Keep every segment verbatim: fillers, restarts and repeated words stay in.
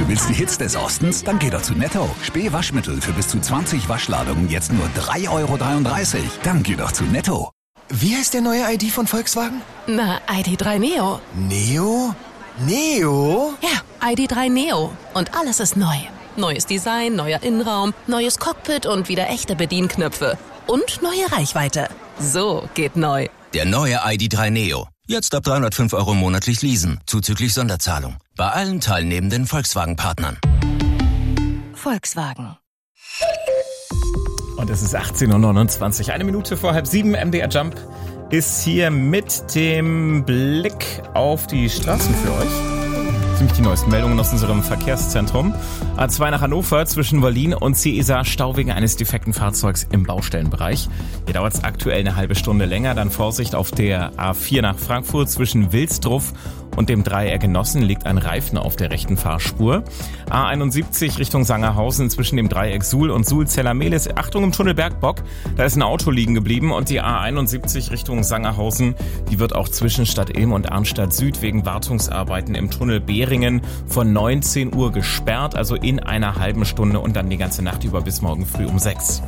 Willst die Hits des Ostens? Dann geh doch zu Netto. Spee Waschmittel für bis zu zwanzig Waschladungen jetzt nur drei Euro dreiunddreißig. Dann geh doch zu Netto. Wie heißt der neue I D von Volkswagen? Na, I D drei Neo. Neo? Neo? Ja, I D drei Neo. Und alles ist neu. Neues Design, neuer Innenraum, neues Cockpit und wieder echte Bedienknöpfe. Und neue Reichweite. So geht neu. Der neue I D drei Neo. Jetzt ab dreihundertfünf Euro monatlich leasen, zuzüglich Sonderzahlung. Bei allen teilnehmenden Volkswagen-Partnern. Volkswagen. Und es ist achtzehn Uhr neunundzwanzig, eine Minute vor halb sieben. M D R Jump ist hier mit dem Blick auf die Straßen für euch. Ziemlich die neuesten Meldungen aus unserem Verkehrszentrum. A zwei nach Hannover zwischen Wollin und Ceesa, Stau wegen eines defekten Fahrzeugs im Baustellenbereich. Hier dauert es aktuell eine halbe Stunde länger. Dann Vorsicht auf der A vier nach Frankfurt zwischen Wilsdruff und dem Dreieck Genossen liegt ein Reifen auf der rechten Fahrspur. A einundsiebzig Richtung Sangerhausen zwischen dem Dreieck Suhl und Suhl-Zellermehlis. Achtung im Tunnel Bergbock, da ist ein Auto liegen geblieben. Und die A einundsiebzig Richtung Sangerhausen, die wird auch zwischen Stadt Ilm und Arnstadt Süd wegen Wartungsarbeiten im Tunnel Behringen von neunzehn Uhr gesperrt, also in einer halben Stunde und dann die ganze Nacht über bis morgen früh um sechs.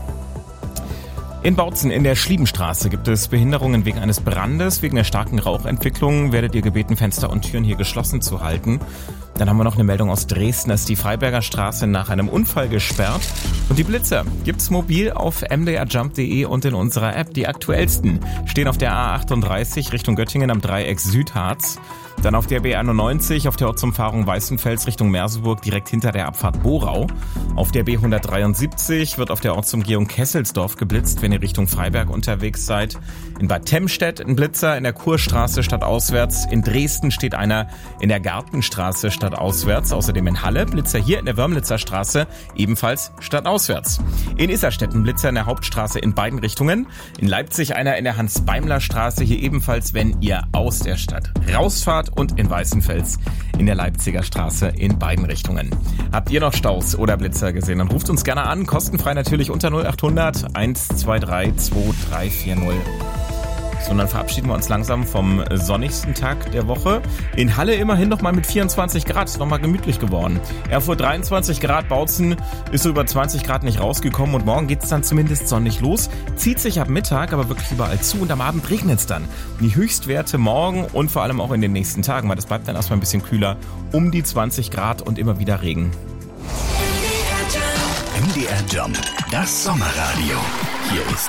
In Bautzen in der Schliebenstraße gibt es Behinderungen wegen eines Brandes. Wegen der starken Rauchentwicklung werdet ihr gebeten, Fenster und Türen hier geschlossen zu halten. Dann haben wir noch eine Meldung aus Dresden, dass die Freiberger Straße nach einem Unfall gesperrt. Und die Blitzer gibt's mobil auf m d r jump punkt d e und in unserer App. Die aktuellsten stehen auf der A achtunddreißig Richtung Göttingen am Dreieck Südharz. Dann auf der B einundneunzig auf der Ortsumfahrung Weißenfels Richtung Merseburg direkt hinter der Abfahrt Borau. Auf der B hundertdreiundsiebzig wird auf der Ortsumgehung Kesselsdorf geblitzt, wenn ihr Richtung Freiberg unterwegs seid. In Bad Temmstedt ein Blitzer, in der Kurstraße stadtauswärts. In Dresden steht einer in der Gartenstraße stadtauswärts. Außerdem in Halle Blitzer hier in der Wörmlitzer Straße, ebenfalls stadtauswärts. In Isarstedt ein Blitzer in der Hauptstraße in beiden Richtungen. In Leipzig einer in der Hans-Beimler-Straße, hier ebenfalls, wenn ihr aus der Stadt rausfahrt. Und in Weißenfels in der Leipziger Straße in beiden Richtungen. Habt ihr noch Staus oder Blitzer gesehen? Dann ruft uns gerne an, kostenfrei natürlich unter null acht hundert eins zwei drei zwei drei vier null. So, und dann verabschieden wir uns langsam vom sonnigsten Tag der Woche. In Halle immerhin noch mal mit vierundzwanzig Grad, ist noch mal gemütlich geworden. Erfurt dreiundzwanzig Grad, Bautzen ist so über zwanzig Grad nicht rausgekommen und morgen geht's dann zumindest sonnig los. Zieht sich ab Mittag aber wirklich überall zu und am Abend regnet's dann. Die Höchstwerte morgen und vor allem auch in den nächsten Tagen, weil das bleibt dann erstmal ein bisschen kühler, um die zwanzig Grad und immer wieder Regen. M D R Jump, das Sommerradio. Hier ist